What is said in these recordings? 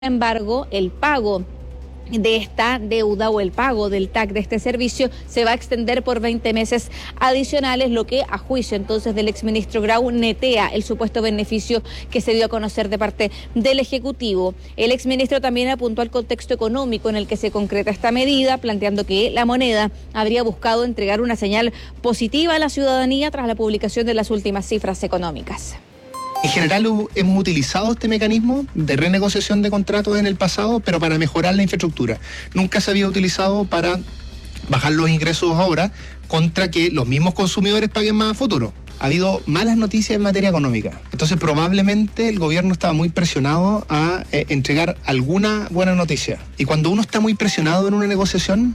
embargo, el pago de esta deuda o el pago del TAC de este servicio se va a extender por 20 meses adicionales, lo que a juicio entonces del exministro Grau netea el supuesto beneficio que se dio a conocer de parte del Ejecutivo. El exministro también apuntó al contexto económico en el que se concreta esta medida, planteando que la moneda habría buscado entregar una señal positiva a la ciudadanía tras la publicación de las últimas cifras económicas. En general hemos utilizado este mecanismo de renegociación de contratos en el pasado, pero para mejorar la infraestructura. Nunca se había utilizado para bajar los ingresos ahora contra que los mismos consumidores paguen más a futuro. Ha habido malas noticias en materia económica. Entonces probablemente el gobierno estaba muy presionado a entregar alguna buena noticia. Y cuando uno está muy presionado en una negociación...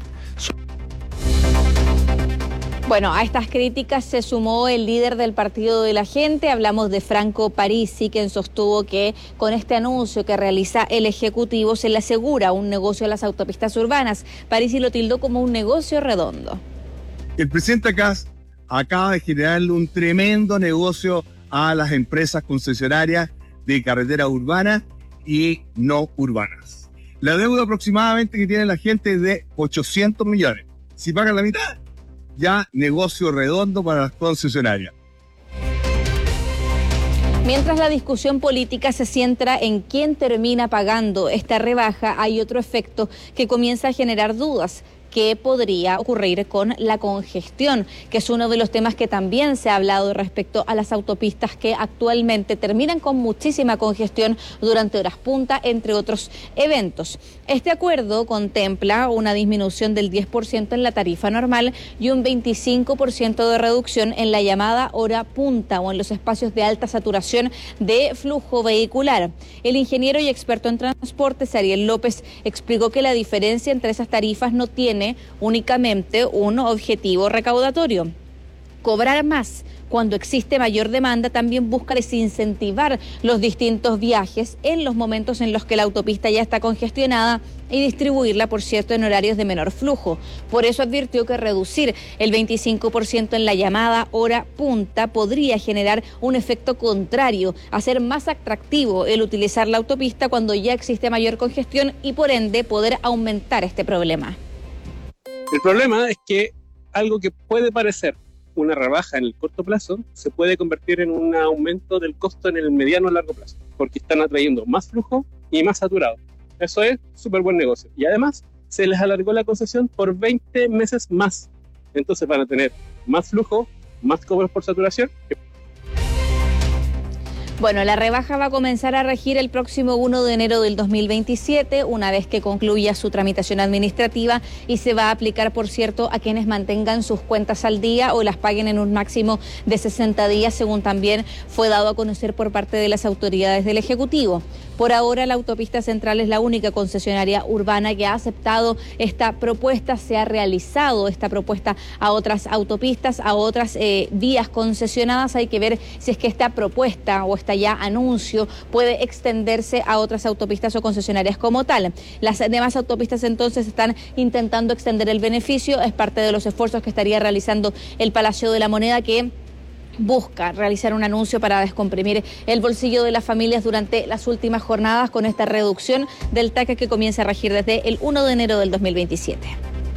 Bueno, a estas críticas se sumó el líder del Partido de la Gente. Hablamos de Franco Parisi, quien sostuvo que con este anuncio que realiza el Ejecutivo se le asegura un negocio a las autopistas urbanas. Parisi lo tildó como un negocio redondo. El presidente acaba de generarle un tremendo negocio a las empresas concesionarias de carreteras urbanas y no urbanas. La deuda aproximadamente que tiene la gente es de 800 millones. Si pagan la mitad, ya negocio redondo para las concesionarias. Mientras la discusión política se centra en quién termina pagando esta rebaja, hay otro efecto que comienza a generar dudas. ¿Qué podría ocurrir con la congestión? Que es uno de los temas que también se ha hablado respecto a las autopistas que actualmente terminan con muchísima congestión durante horas punta, entre otros eventos. Este acuerdo contempla una disminución del 10% en la tarifa normal y un 25% de reducción en la llamada hora punta o en los espacios de alta saturación de flujo vehicular. El ingeniero y experto en transportes, Ariel López, explicó que la diferencia entre esas tarifas no tiene únicamente un objetivo recaudatorio. Cobrar más cuando existe mayor demanda también busca desincentivar los distintos viajes en los momentos en los que la autopista ya está congestionada y distribuirla, por cierto, en horarios de menor flujo. Por eso advirtió que reducir el 25% en la llamada hora punta podría generar un efecto contrario, hacer más atractivo el utilizar la autopista cuando ya existe mayor congestión y por ende poder aumentar este problema. El problema es que algo que puede parecer una rebaja en el corto plazo se puede convertir en un aumento del costo en el mediano a largo plazo, porque están atrayendo más flujo y más saturado. Eso es súper buen negocio. Y además se les alargó la concesión por 20 meses más. Entonces van a tener más flujo, más cobros por saturación. Bueno, la rebaja va a comenzar a regir el próximo 1 de enero del 2027, una vez que concluya su tramitación administrativa, y se va a aplicar, por cierto, a quienes mantengan sus cuentas al día o las paguen en un máximo de 60 días, según también fue dado a conocer por parte de las autoridades del Ejecutivo. Por ahora, la autopista central es la única concesionaria urbana que ha aceptado esta propuesta. Se ha realizado esta propuesta a otras autopistas, a otras vías concesionadas. Hay que ver si es que esta propuesta o este ya anuncio puede extenderse a otras autopistas o concesionarias como tal. Las demás autopistas entonces están intentando extender el beneficio. Es parte de los esfuerzos que estaría realizando el Palacio de la Moneda, que busca realizar un anuncio para descomprimir el bolsillo de las familias durante las últimas jornadas con esta reducción del TAC que comienza a regir desde el 1 de enero del 2027.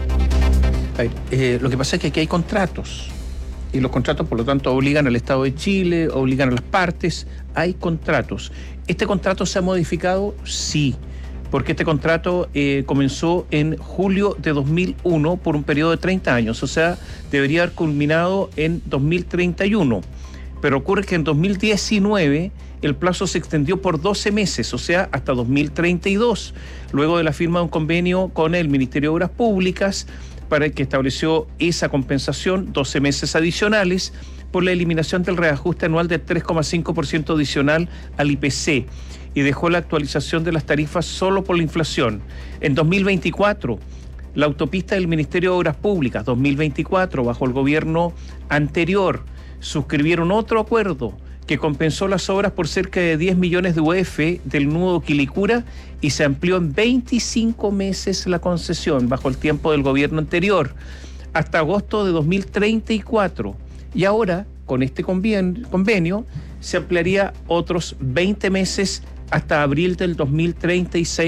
Lo que pasa es que aquí hay contratos y los contratos, por lo tanto, obligan al Estado de Chile, obligan a las partes. Hay contratos. ¿Este contrato se ha modificado? Sí, porque este contrato comenzó en julio de 2001 por un periodo de 30 años, o sea, debería haber culminado en 2031. Pero ocurre que en 2019 el plazo se extendió por 12 meses, o sea, hasta 2032, luego de la firma de un convenio con el Ministerio de Obras Públicas para el que estableció esa compensación, 12 meses adicionales, por la eliminación del reajuste anual del 3,5% adicional al IPC, y dejó la actualización de las tarifas solo por la inflación. En 2024, la autopista del Ministerio de Obras Públicas, 2024, bajo el gobierno anterior, suscribieron otro acuerdo que compensó las obras por cerca de 10 millones de UF del nudo Quilicura y se amplió en 25 meses la concesión bajo el tiempo del gobierno anterior, hasta agosto de 2034. Y ahora, con este convenio, se ampliaría otros 20 meses hasta abril del 2036